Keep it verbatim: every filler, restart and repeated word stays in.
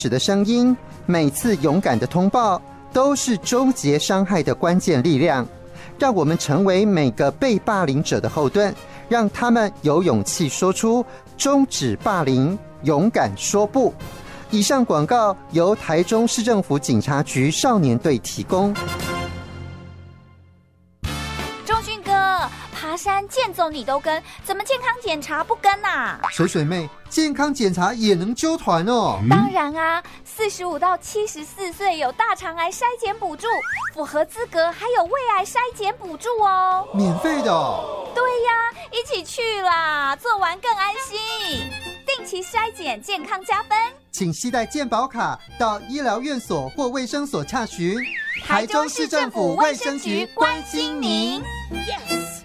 使的声音，每次勇敢的通报，都是终结伤害的关键力量。让我们成为每个被霸凌者的后盾，让他们有勇气说出终止霸凌，勇敢说不。以上广告由台中市政府警察局少年队提供。 钟迅哥，爬山健走你都跟，怎么健康检查不跟啊？ 水水妹，健康检查也能揪团哦？ 当然啊，四十五到七十四岁有大肠癌筛检补助，符合资格还有胃癌筛检补助哦， 免费的哦？ 对呀，一起去啦，做完更安心。定期筛检，健康加分。 请携带健保卡到医疗院所或卫生所洽询。 台中市政府卫生局关心您。Yes。